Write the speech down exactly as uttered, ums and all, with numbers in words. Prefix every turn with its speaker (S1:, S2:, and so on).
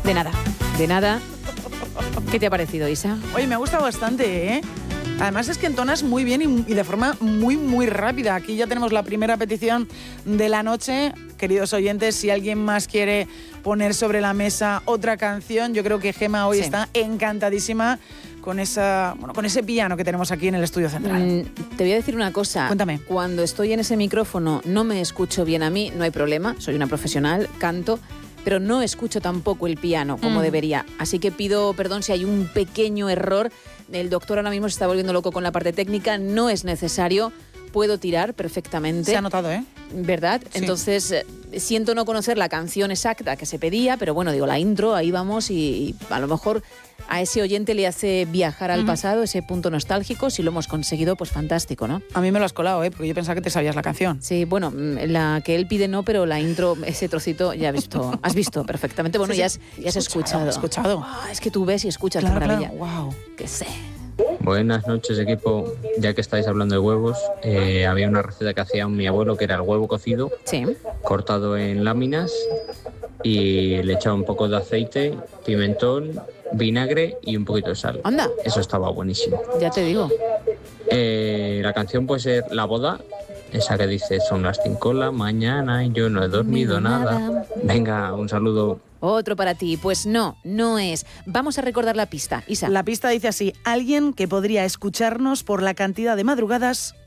S1: De nada, de nada. ¿Qué te ha parecido, Isa?
S2: Oye, me gusta bastante, ¿eh? Además es que entonas muy bien y, y de forma muy, muy rápida. Aquí ya tenemos la primera petición de la noche. Queridos oyentes, si alguien más quiere poner sobre la mesa otra canción, yo creo que Gemma hoy sí. está encantadísima con, esa, bueno, con ese piano que tenemos aquí en el estudio central.
S1: Mm, te voy a decir una cosa.
S2: Cuéntame.
S1: Cuando estoy en ese micrófono no me escucho bien a mí, no hay problema, soy una profesional, canto, pero no escucho tampoco el piano como mm. debería. Así que pido perdón si hay un pequeño error. El doctor ahora mismo se está volviendo loco con la parte técnica, no es necesario, puedo tirar perfectamente.
S2: Se ha notado, ¿eh?
S1: ¿Verdad? Sí. Entonces, eh, siento no conocer la canción exacta que se pedía, pero bueno, digo, la intro, ahí vamos y, y a lo mejor a ese oyente le hace viajar al uh-huh. pasado, ese punto nostálgico. Si lo hemos conseguido, pues fantástico, ¿no?
S2: A mí me lo has colado, ¿eh? Porque yo pensaba que te sabías la canción.
S1: Sí, bueno, la que él pide no, pero la intro, ese trocito, ya has visto, has visto perfectamente. Bueno, sí, sí. ya has, ya has escuchado.
S2: escuchado.
S1: Oh, es que tú ves y escuchas
S2: claro,
S1: la maravilla.
S2: Claro. Wow.
S1: Que sé.
S3: Buenas noches, equipo. Ya que estáis hablando de huevos, eh, había una receta que hacía mi abuelo que era el huevo cocido,
S1: sí.
S3: cortado en láminas, y le echaba un poco de aceite, pimentón, vinagre y un poquito de sal.
S1: Anda.
S3: Eso estaba buenísimo.
S1: Ya te digo.
S3: Eh, la canción puede ser La boda, esa que dice son las cinco de la mañana y yo no he dormido nada. nada. Venga, un saludo.
S1: Otro para ti. Pues no, no es. Vamos a recordar la pista, Isa.
S2: La pista dice así: alguien que podría escucharnos por la cantidad de madrugadas